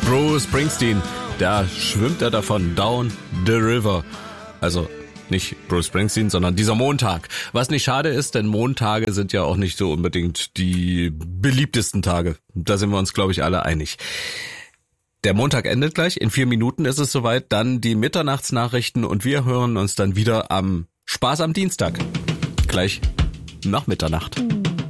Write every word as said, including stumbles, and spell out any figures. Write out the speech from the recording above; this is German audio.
Bruce Springsteen, da schwimmt er davon, down the river. Also nicht Bruce Springsteen, sondern dieser Montag. Was nicht schade ist, denn Montage sind ja auch nicht so unbedingt die beliebtesten Tage. Da sind wir uns, glaube ich, alle einig. Der Montag endet gleich, in vier Minuten ist es soweit, dann die Mitternachtsnachrichten und wir hören uns dann wieder am Spaß am Dienstag. Gleich nach Mitternacht.